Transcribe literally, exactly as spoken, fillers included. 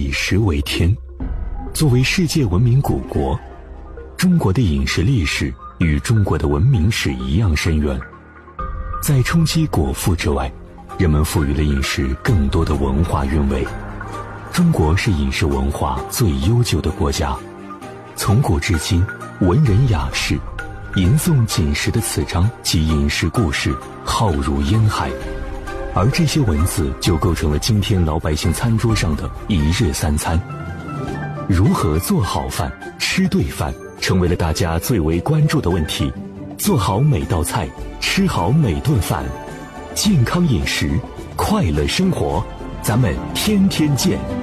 以食为天。作为世界文明古国，中国的饮食历史与中国的文明史一样深远。在冲击果腹之外，人们赋予了饮食更多的文化韵味。中国是饮食文化最悠久的国家，从古至今，文人雅士吟诵饮食的词章及饮食故事浩如烟海，而这些文字就构成了今天老百姓餐桌上的一日三餐。如何做好饭、吃对饭，成为了大家最为关注的问题。做好每道菜，吃好每顿饭，健康饮食，快乐生活，咱们天天见。